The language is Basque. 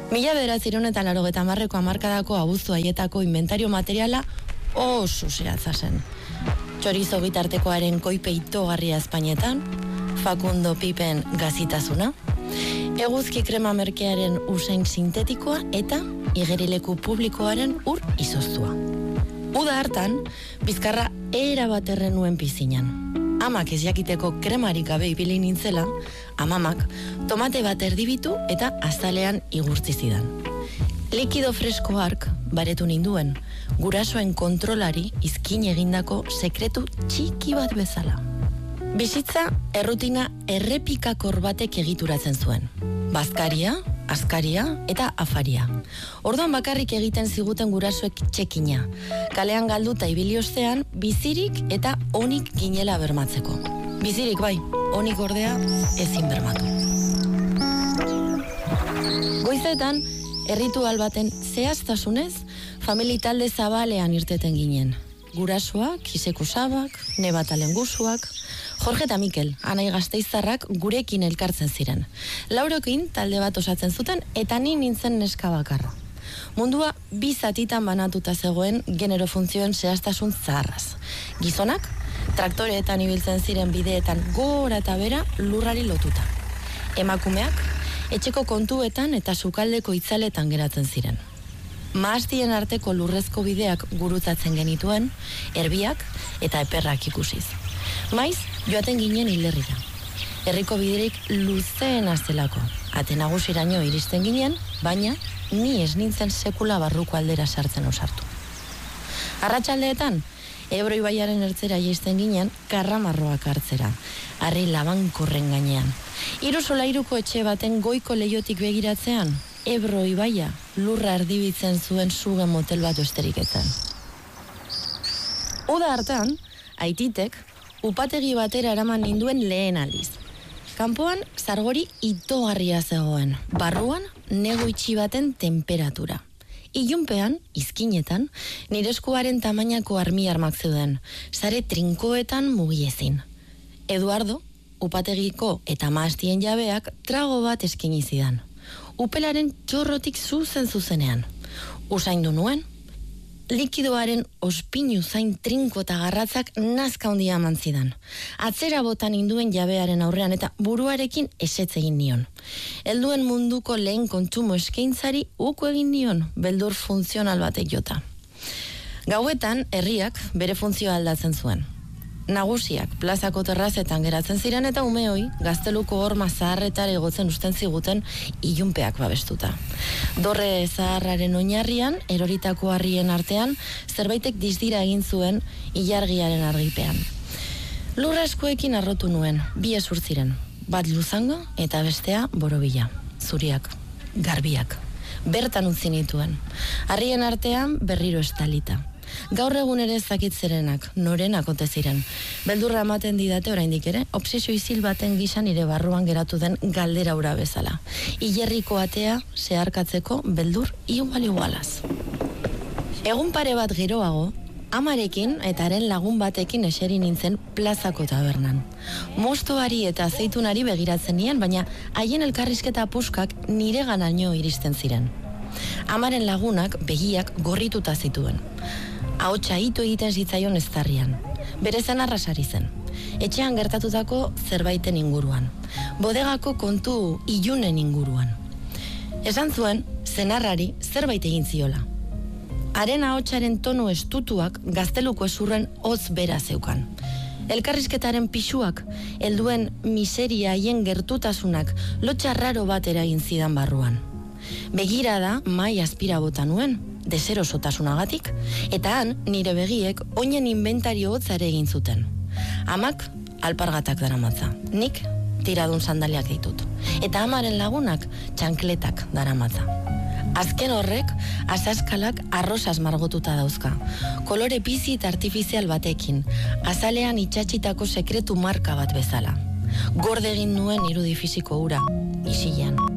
1980ko hamarkadako abuztu haietako inventario materiala oso zehatza zen. Txorizo bitartekoaren koipe itogarria Espainetan, Facundo Pipen gazitasuna, eguzki krema merkearen usain sintetikoa eta igerileku publikoaren ur izoztua. Uda hartan, bizkarra erabat errenuen pizinan. Amak ez jakiteko kremarik gabe ibili nintzela, amamak tomate bat erdibitu eta azalean igurtzi zidan. Likido fresko hark baretu ninduen, gurasoen kontrolari izkin egindako sekretu txiki bat bezala. Bizitza errutina errepikakor batek egituratzen zuen. Bazkaria, askaria eta afaria. Orduan bakarrik egiten ziguten gurasoek txekina. Kalean galduta ibili ostean, bizirik eta onik ginela bermatzeko. Bizirik bai, onik ordea ezin bermatu. Goizetan, erritual baten zehaztasunez, famili talde zabalean irteten ginen. Gurasoak, Isekusabak, Nebatalen gusuak, Jorge eta Mikel, anai Gasteiztarrak gurekin elkartzen ziren. Laurokin talde bat osatzen zuten eta ni nintzen neska bakarra. Mundua bi zatitan banatuta zegoen genero funtzioen zehaztasun zaharraz. Gizonak, traktoreetan ibiltzen ziren bideetan gora eta bera lurrari lotuta. Emakumeak, etxeko kontuetan eta sukaldeko itzaletan geratzen ziren. Maastien arteko lurrezko bideak gurutzatzen genituen, erbiak eta eperrak ikusiz. Maiz, joaten ginen hilerrira. Herriko biderik luzeena zelako. Ate nagusiraino iristen ginen, baina ni ez nintzen sekula barruko aldera sartzen osartu. Arratsaldeetan, Ebro ibaiaren ertzera jaisten ginen karramarroak hartzera, harri labankorren gainean. 3 solairuko etxe baten goiko leiotik begiratzean, Ebro ibaia lurra erdibitzen zuen suge motel bat besterik etzen. Uda hartan, Aititek upategi batera eraman ninduen lehen aldiz. Kanpoan zargori itogarria zegoen, barruan negu itxi baten temperatura. Ilunpean, izkinetan, nire eskuaren tamainako armi-armak zeuden, sare trinkoetan mugiezin. Eduardo, upategiko eta maastien jabeak trago bat eskini zidan. Upelaren txorrotik zuzenean. Usaindu nuen, likidoaren ospinu zain trinko eta garratzak nazka handia eman zidan. Atzera botan induen jabearen aurrean eta buruarekin esetz egin nion. Helduen munduko lehen kontsumo eskaintzari uko egin nion, beldur funtzional batek jota. Gauetan, herriak bere funtzioa aldatzen zuen. Nagusiak plazako terrazetan geratzen ziren eta umeoi gazteluko horma zaharretara igotzen usten ziguten ilunpeak babestuta. Dorre zaharraren oinarrian, eroritako harrien artean, zerbaitek dizdira egin zuen ilargiaren argipean. Lurra eskuekin arrotu nuen, 2 hezur ziren, bat luzango eta bestea borobila, zuriak, garbiak. Bertan utzi nituen, harrien artean berriro estalita. Gaur egun ere zakit zerenak, norenak ote ziren. Beldurra ematen didate oraindik ere, obsesio izil baten gisa nire barruan geratu den galdera ura bezala. Hilerriko atea zeharkatzeko beldur igualaz. Egun pare bat geroago, amarekin eta haren lagun batekin eseri nintzen plazako tabernan. Mostoari eta azeitunari begiratzen nien, baina haien elkarrizketa puskak nire ganaino iristen ziren. Amaren lagunak begiak gorrituta zituen. Ahotsa ito egiten zitzaion eztarrian. Bere zenarra sari zen. Etxean gertatutako zerbaiten inguruan. Bodegako kontu ilunen inguruan. Esan zuen, zenarrari zerbait egin ziola. Haren ahotsaren tonu estutuak gazteluko ezurren hotz bera zeukan. Elkarrizketaren pisuak, helduen miseria haien gertutasunak lotxa raro bat eragin zidan barruan. Begirada mai azpira bota nuen, deserosotasunagatik, eta han nire begiek oinen inventario hotzare egin zuten. Amak alpargatak daramatza, nik tiradun sandaliak ditut, eta amaren lagunak txankletak daramatza. Azken horrek, azaskalak arrosaz margotuta dauzka, kolore bizi eta artifizial batekin, azalean itxatxitako sekretu marka bat bezala. Gorde egin nuen irudi fisiko hura, isilean.